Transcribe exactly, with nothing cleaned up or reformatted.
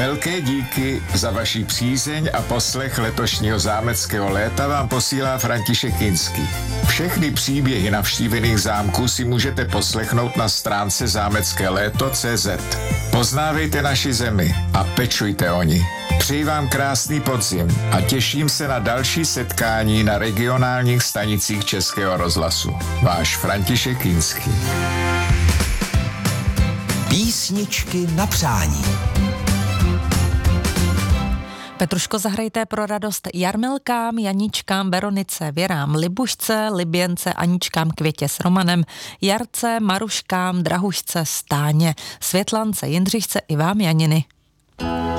Velké díky za vaši přízeň a poslech letošního zámeckého léta vám posílá František Kinský. Všechny příběhy navštívených zámků si můžete poslechnout na stránce zámecké léto tečka cé zet. Poznávejte naši zemi a pečujte o ní. Přeji vám krásný podzim a těším se na další setkání na regionálních stanicích Českého rozhlasu. Váš František Kinský. Písničky na přání. Petruško, zahrajte pro radost Jarmilkám, Janičkám, Veronice, Věrám, Libušce, Liběnce, Aničkám, Květě s Romanem, Jarce, Maruškám, Drahušce, Stáně, Světlance, Jindřišce i vám, Janiny.